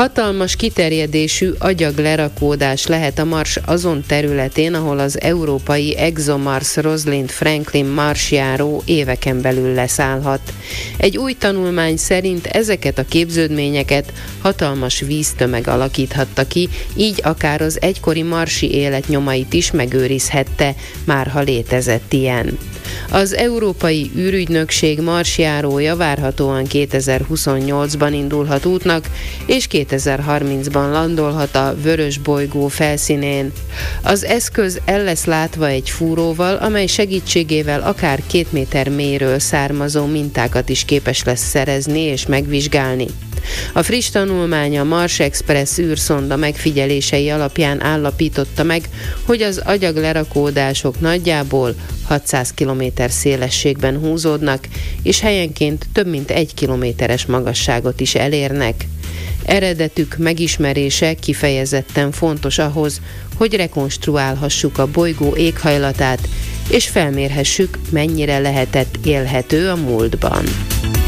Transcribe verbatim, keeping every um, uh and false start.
Hatalmas kiterjedésű agyaglerakódás lehet a Mars azon területén, ahol az európai ExoMars Rosalind Franklin marsjáró éveken belül leszállhat. Egy új tanulmány szerint ezeket a képződményeket hatalmas víztömeg alakíthatta ki, így akár az egykori marsi élet nyomait is megőrizhette, már ha létezett ilyen. Az Európai űrügynökség marsjárója várhatóan kétezer-huszonnyolcban indulhat útnak, és kétezer-harmincban landolhat a vörös bolygó felszínén. Az eszköz el lesz látva egy fúróval, amely segítségével akár két méter mélyről származó mintákat is képes lesz szerezni és megvizsgálni. A friss tanulmány a Mars Express űrszonda megfigyelései alapján állapította meg, hogy az agyaglerakódások nagyjából hatszáz kilométer szélességben húzódnak, és helyenként több mint egy kilométeres magasságot is elérnek. Eredetük megismerése kifejezetten fontos ahhoz, hogy rekonstruálhassuk a bolygó éghajlatát, és felmérhessük, mennyire lehetett élhető a múltban.